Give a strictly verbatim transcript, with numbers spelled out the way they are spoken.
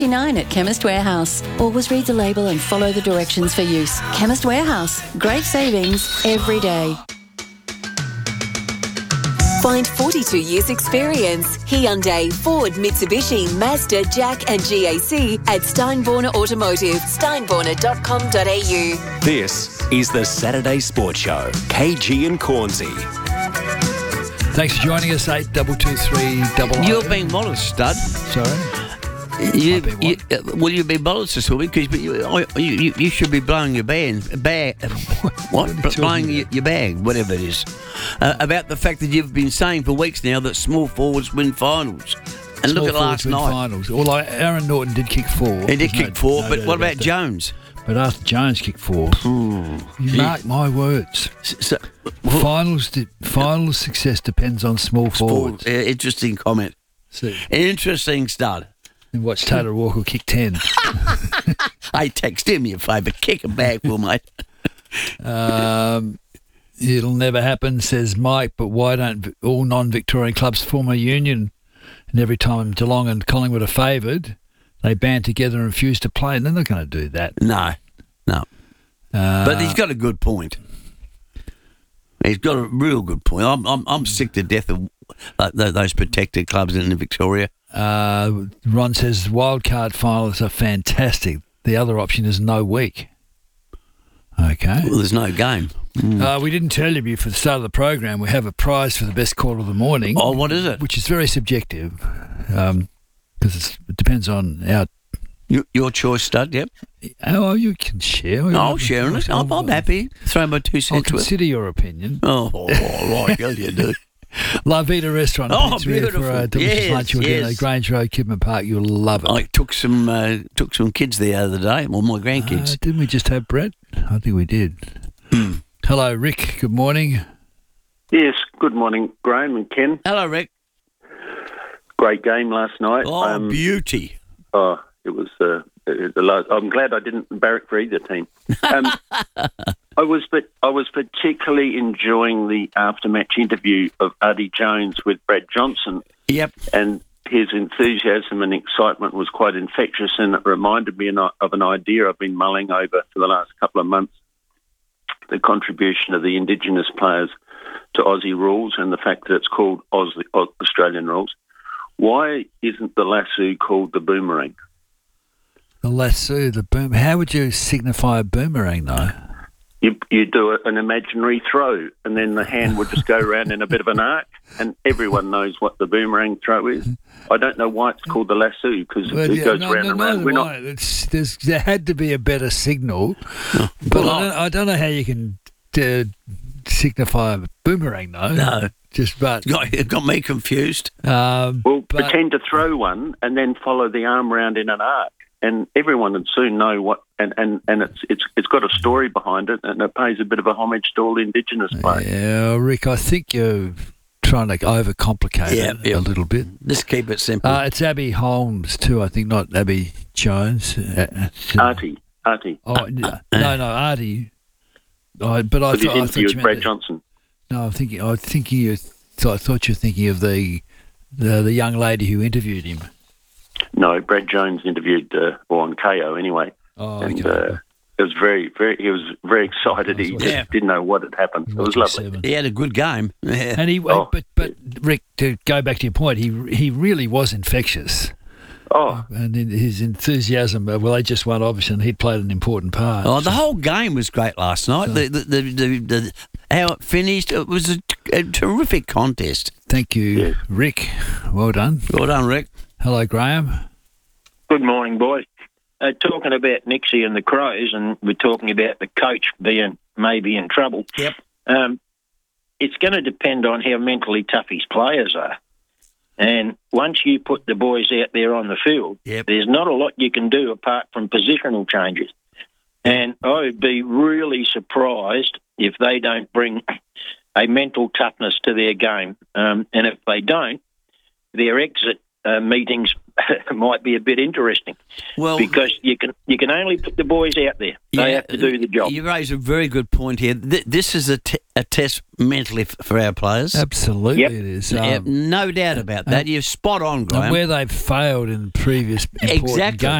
nine at Chemist Warehouse. Always read the label and follow the directions for use. Chemist Warehouse. Great savings every day. Find forty-two years experience. Hyundai, Ford, Mitsubishi, Mazda, Jack and G A C at Steinborner Automotive. steinborner dot com dot a u. This is the Saturday Sports Show. K G and Cornsey. Thanks for joining us, eight two two three double oh. You're being modest, stud. Sorry? You, I've been you, uh, well, you've been modest this week because you, you, you, you should be blowing your bag, bag what? What are you talking blowing about? your, your bag, whatever it is, uh, about the fact that you've been saying for weeks now that small forwards win finals. And Small look at forwards last win night. Finals. Although Aaron Norton did kick four. He did There's kick no- four, no but doubt what about that. Jones? But Arthur Jones kicked four. You mark my words. So, Finals, de- finals success depends on small forwards. uh, interesting comment. See, Interesting stud. and watch Taylor Walker kick ten. Hey, text him your favourite. Kick him back, will mate. Um, it'll never happen, says Mike, but why don't all non-Victorian clubs form a union? And every time Geelong and Collingwood are favoured, they band together and refuse to play, and they're not going to do that. No, no. Uh, But he's got a good point. He's got a real good point. I'm I'm, I'm sick to death of uh, th- those protected clubs in Victoria. Uh, Ron says wildcard finals are fantastic. The other option is no week. Okay. Well, there's no game. Uh, we didn't tell you before the start of the program we have a prize for the best call of the morning. Oh, what is it? Which is very subjective because it depends on our... Your, your choice, stud, yep. Oh, you can share. No, I'll share it. I'm, I'm happy. Throw my two I'll cents to it. consider your opinion. Oh, all right. Yeah, you do. La Vida Restaurant. Oh, Pizzeria beautiful. For a delicious Yes, lunch or dinner. yes. Grange Road, Kidman Park. You'll love it. I took some uh, took some kids the other day, well, my Uh, grandkids. didn't we just have Brett? I think we did. Hello, Rick. Good morning. Yes, good morning, Graham and Ken. Hello, Rick. Great game last night. Oh, Um, beauty. oh, it was. Uh, it, the last, I'm glad I didn't barrack for either team. Um, I was, but I was particularly enjoying the after-match interview of Eddie Jones with Brad Johnson, Yep. and his enthusiasm and excitement was quite infectious, and it reminded me of an idea I've been mulling over for the last couple of months: the contribution of the Indigenous players to Aussie rules and the fact that it's called Aussie, Australian rules. Why isn't the lasso called the boomerang? The lasso, the boom. How would you signify a boomerang, though? You, you do an imaginary throw, and then the hand would just go around in a bit of an arc, and everyone knows what the boomerang throw is. I don't know why it's called the lasso, because Well, it yeah, goes no, round no, and no, round. We're no, not. It's, there's, there had to be a better signal, but Well, I, don't, I don't know how you can uh, signify a boomerang, though. No. Just but Got, it got me confused. um, Well, but, pretend to throw one, and then follow the arm round in an arc, and everyone would soon know what. And, and, and it's it's it's got a story behind it, and it pays a bit of a homage to all Indigenous players. yeah, Rick, I think you're trying to overcomplicate Yeah, it yeah. a little bit. Just keep it simple. Uh, it's Abby Holmes too, I think, not Abby Jones. Uh, uh, Artie, Artie. Oh n- no, no, Artie. I, but I With his thought I thought interview you with meant Brad the- Johnson. No, I'm thinking. I'm thinking you. Th- I thought you were thinking of the, the the young lady who interviewed him. No, Brad Jones interviewed, uh, or on K O anyway, Oh, and okay. uh, it was very, very. He was very excited. He just Yeah. didn't know what had happened. It was Watching lovely. Seven. He had a good game. Yeah. And he, Oh. but but Rick, to go back to your point, he he really was infectious, Oh, and in his enthusiasm. uh, Well, they just won, obviously, and he played an important part. Oh, the whole game was great last night. The, the, the, the, the, how it finished, it was a, a terrific contest. Thank you, Yes. Rick. Well done. Well done, Rick. Hello, Graham. Good morning, boys. Uh, talking about Nixie and the Crows, and we're talking about the coach being maybe in trouble. Yep. Um, it's going to depend on how mentally tough his players are. And once you put the boys out there on the field, Yep. there's not a lot you can do apart from positional changes. And I would be really surprised if they don't bring a mental toughness to their game. Um, and if they don't, their exit uh, meetings might be a bit interesting. Well, because you can you can only put the boys out there. They yeah, have to do the job. You raise a very good point here. Th- this is a, t- a test mentally f- for our players. Absolutely, Yep. it is. Yeah, Um, no doubt about that. You're spot on, Graham. and where they've failed in previous important Exactly. games.